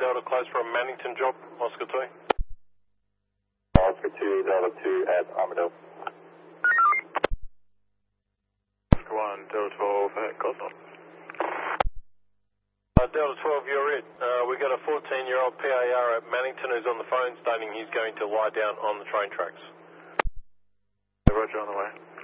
Delta close for a Mannington job, Oscar 2. Oscar 2, Delta 2 at Armadale. Oscar 1, Delta 12 at Gosnell. Delta 12, you're it. We got a 14-year-old PAR at Mannington who's on the phone stating he's going to lie down on the train tracks. Roger, on the way.